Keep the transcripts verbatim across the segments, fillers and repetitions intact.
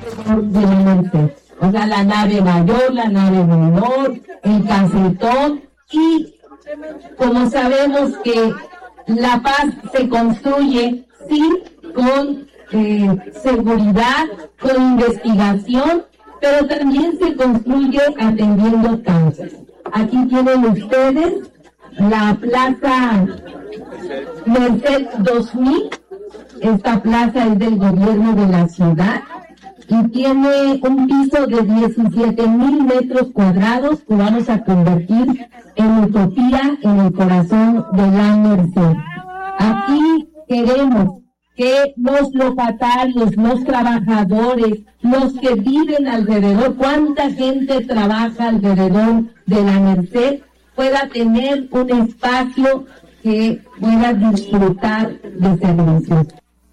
de la Merced. O sea, la nave mayor, la nave menor, el casetón, y como sabemos que la paz se construye, sí, con eh, seguridad, con investigación, pero también se construye atendiendo causas. Aquí tienen ustedes la Plaza Merced dos mil. Esta plaza es del gobierno de la ciudad y tiene un piso de diecisiete mil metros cuadrados que vamos a convertir en utopía en el corazón de la Merced. Aquí queremos que los locatarios, los trabajadores, los que viven alrededor, cuánta gente trabaja alrededor de la Merced, pueda tener un espacio que pueda disfrutar de servicios.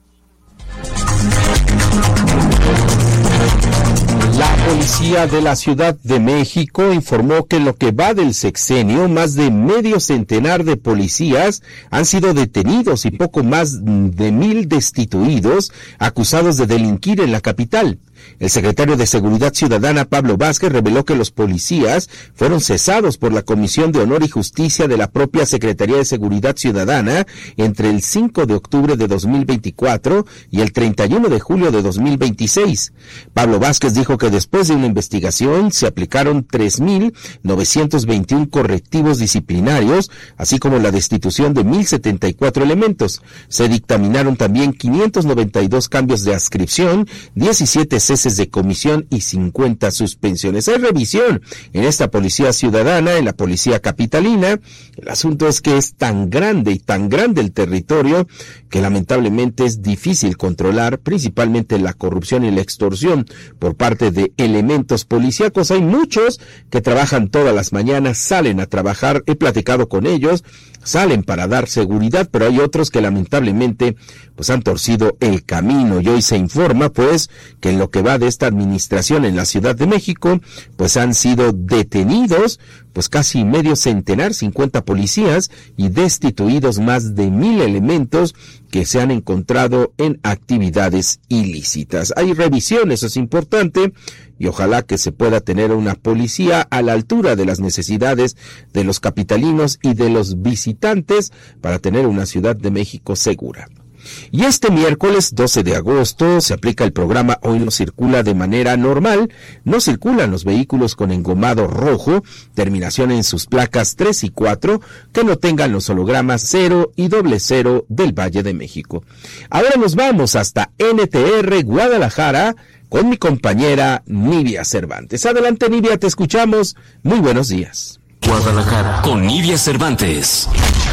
La policía de la Ciudad de México informó que en lo que va del sexenio, más de medio centenar de policías han sido detenidos y poco más de mil destituidos, acusados de delinquir en la capital. El secretario de Seguridad Ciudadana, Pablo Vázquez, reveló que los policías fueron cesados por la Comisión de Honor y Justicia de la propia Secretaría de Seguridad Ciudadana entre el cinco de octubre de dos mil veinticuatro y el treinta y uno de julio de dos mil veintiséis. Pablo Vázquez dijo que después de una investigación se aplicaron tres mil novecientos veintiuno correctivos disciplinarios, así como la destitución de mil setenta y cuatro elementos. Se dictaminaron también quinientos noventa y dos cambios de adscripción, diecisiete ceses de comisión y cincuenta suspensiones. Hay revisión en esta policía ciudadana, en la policía capitalina. El asunto es que es tan grande y tan grande el territorio que lamentablemente es difícil controlar, principalmente la corrupción y la extorsión por parte de elementos policíacos. Hay muchos que trabajan todas las mañanas, salen a trabajar, he platicado con ellos, salen para dar seguridad, pero hay otros que lamentablemente pues han torcido el camino, y hoy se informa pues que en lo que va de esta administración en la Ciudad de México pues han sido detenidos pues casi medio centenar, cincuenta policías, y destituidos más de mil elementos que se han encontrado en actividades ilícitas. Hay revisiones, eso es importante, y ojalá que se pueda tener una policía a la altura de las necesidades de los capitalinos y de los visitantes para tener una Ciudad de México segura. Y este miércoles doce de agosto se aplica el programa Hoy no circula de manera normal. No circulan los vehículos con engomado rojo, terminación en sus placas tres y cuatro, que no tengan los hologramas cero y doble cero del Valle de México. Ahora nos vamos hasta N T R Guadalajara con mi compañera Nidia Cervantes. Adelante, Nidia, te escuchamos. Muy buenos días. Guadalajara con Nidia Cervantes.